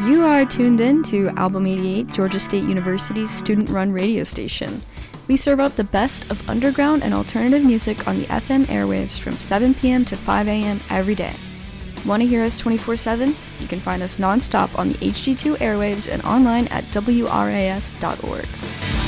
You are tuned in to Album 88, Georgia State University's student-run radio station. We serve up the best of underground and alternative music on the FM airwaves from 7 p.m. to 5 a.m. every day. Want to hear us 24/7? You can find us non-stop on the HG2 airwaves and online at wras.org.